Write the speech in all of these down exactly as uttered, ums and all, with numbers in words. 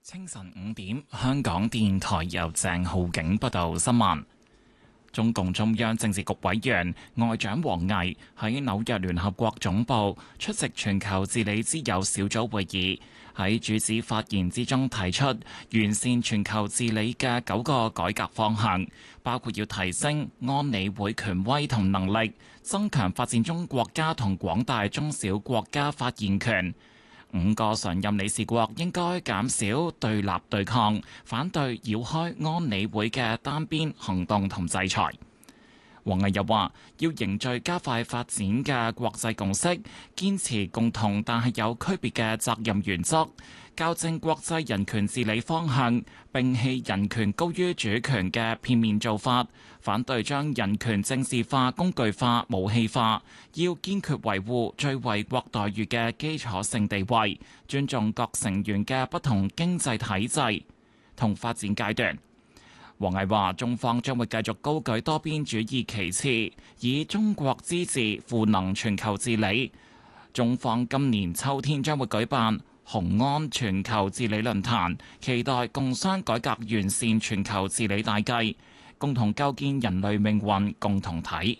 清晨五點，香港電台由鄭浩景報道新聞。中共中央政治局委員外長王毅喺紐約聯合國總部出席全球治理之友小組會議，喺主旨發言之中提出完善全球治理嘅九個改革方向，包括要提升安理會權威同能力，增強發展中國家同廣大中小國家發言權。五個常任理事國應該減少對立對抗，反對繞開安理會嘅單邊行動同制裁。王毅又話，要凝聚加快發展嘅國際共識，堅持共同但係有區別嘅責任原則，校正國際人權治理方向，摒棄人權高於主權嘅片面做法，反對將人權政治化、工具化、武器化，要堅決維護最惠國待遇嘅基礎性地位，尊重各成員嘅不同經濟體制同發展階段。王毅話：中方將會繼續高舉多邊主義旗幟，以中國之治賦能全球治理。中方今年秋天將會舉辦雄安全球治理論壇，期待共商改革完善全球治理大計，共同構建人類命運共同體。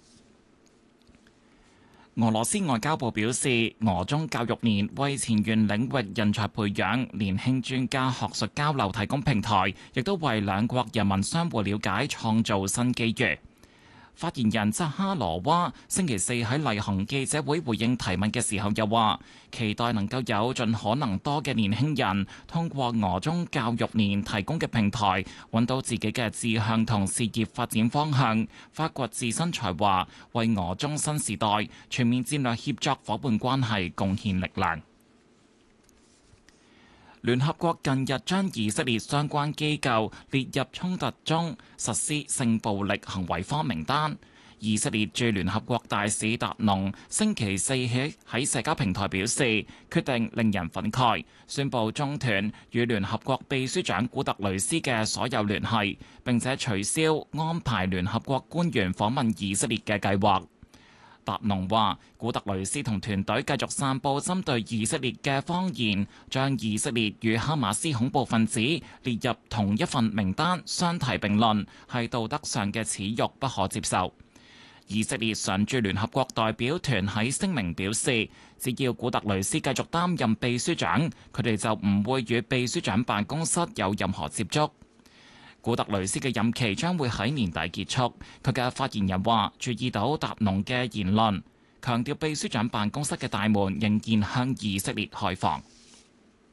俄羅斯外交部表示，俄中教育年為前沿領域人才培養、年輕專家學術交流提供平台，亦都為兩國人民相互了解創造新機遇。發言人扎哈羅娃星期四喺例行記者會回應提問嘅時候又話，期待能夠有盡可能多嘅年輕人通過俄中教育年提供嘅平台，揾到自己嘅志向同事業發展方向，發掘自身才華，為俄中新時代全面戰略協作夥伴關係貢獻力量。聯合國近日將以色列相關機構列入衝突中實施性暴力行為方名單。以色列駐聯合國大使達農星期四起喺社交平台表示，決定令人憤慨，宣布中斷與聯合國秘書長古特雷斯嘅所有聯繫，並且取消安排聯合國官員訪問以色列嘅計劃。達農話：古特雷斯同團隊繼續散佈針對以色列嘅謊言，將以色列與哈馬斯恐怖分子列入同一份名單，相提並論，係道德上嘅恥辱，不可接受。以色列常駐聯合國代表團喺聲明表示，只要古特雷斯繼續擔任秘書長，佢哋就唔會與秘書長辦公室有任何接觸。古特雷斯嘅任期將會喺年底結束。佢嘅發言人話：注意到達農嘅言論，強調秘書長辦公室嘅大門仍然向以色列開放。